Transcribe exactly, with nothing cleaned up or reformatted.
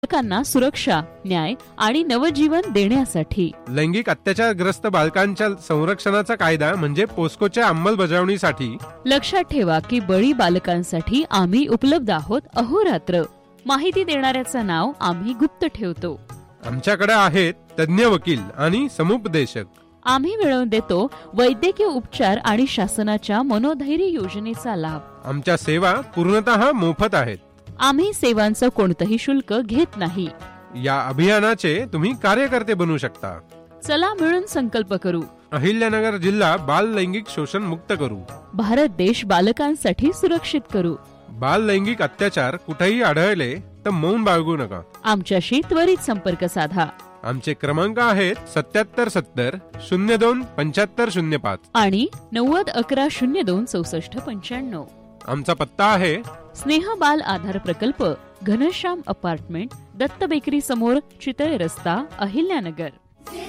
बालकांना सुरक्षा, न्याय आणि नवजीवन देण्यासाठी लैंगिक अत्याचारग्रस्त बालकांच्या संरक्षणाचा कायदा म्हणजे पोस्कोच्या अंमलबजावणीसाठी लक्षात ठेवा की बळी बालकांसाठी आम्ही उपलब्ध आहोत अहोरात्र. माहिती देणाऱ्याचं नाव आम्ही गुप्त ठेवतो. आमच्याकडे आहेत तज्ञ वकील आणि समुपदेशक. आम्ही मिळवून देतो वैद्यकीय उपचार आणि शासनाच्या मनोधैर्य योजनेचा लाभ. आमच्या सेवा पूर्णतः मोफत आहेत. आम्ही सेवांचं कोणतंही शुल्क घेत नाही. या अभियानाचे तुम्ही कार्यकर्ते बनू शकता. चला मिळून संकल्प करू. अहिल्यानगर जिल्हा बाल लैंगिक शोषण मुक्त करू. भारत देश बालकांसाठी सुरक्षित करू. बाल लैंगिक अत्याचार कुठेही आढळले तर मौन बाळगू नका. आमच्याशी त्वरित संपर्क साधा. आमचे क्रमांक आहेत सत्याहत्तर सत्तर शून्य दोन पंच्याहत्तर शून्य पाच आणि नव्वद अकरा शून्य दोन चौसष्ट पंच्याण्णव. आमचा पत्ता आहे स्नेह बाल आधार प्रकल्प, घनश्याम अपार्टमेंट, दत्त बेकरी समोर, चितळे रस्ता, अहिल्यानगर.